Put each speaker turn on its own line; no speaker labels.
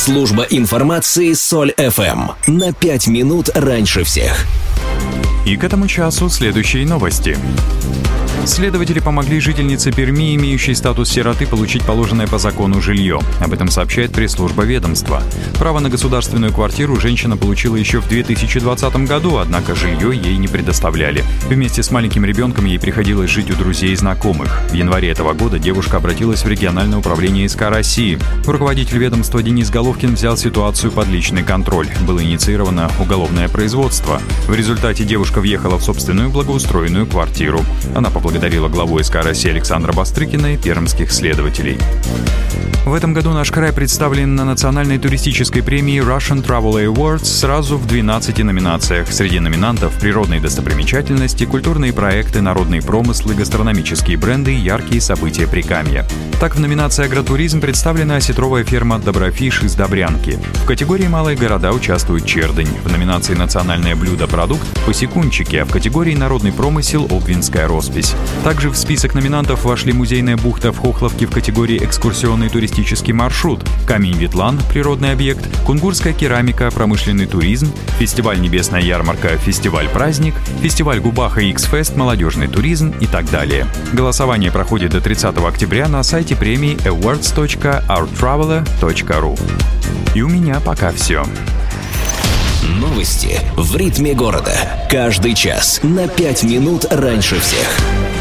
Служба информации Соль ФМ. На 5 минут раньше всех.
И к этому часу следующие новости. Следователи помогли жительнице Перми, имеющей статус сироты, получить положенное по закону жилье. Об этом сообщает пресс-служба ведомства. Право на государственную квартиру женщина получила еще в 2020 году, однако жилье ей не предоставляли. Вместе с маленьким ребенком ей приходилось жить у друзей и знакомых. В январе этого года девушка обратилась в региональное управление СК России. Руководитель ведомства Денис Головкин взял ситуацию под личный контроль. Было инициировано уголовное производство. В результате девушка въехала в собственную благоустроенную квартиру. Она поблагодарила главу СК России Александра Бастрыкина и пермских следователей. В этом году наш край представлен на национальной туристической премии Russian Travel Awards сразу в 12 номинациях. Среди номинантов — природные достопримечательности, культурные проекты, народные промыслы, гастрономические бренды и яркие события Прикамья. Так, в номинации «Агротуризм» представлена осетровая ферма «Доброфиш» из Добрянки. В категории «Малые города» участвует Чердынь. В номинации «Национальное блюдо-продукт» — посекунчики, а в категории «Народный промысел» — Обвинская роспись. Также в список номинантов вошли музейная бухта в Хохловке в категории «Экскурсионный туристический маршрут», Камень-Ветлан — природный объект, Кунгурская керамика — промышленный туризм, фестиваль «Небесная ярмарка» — фестиваль-праздник, фестиваль Губаха X-Fest — молодежный туризм и так далее. Голосование проходит до 30 октября на сайте премии awards.ourtraveler.ru. И у меня пока все.
Новости в ритме города. Каждый час на 5 минут раньше всех.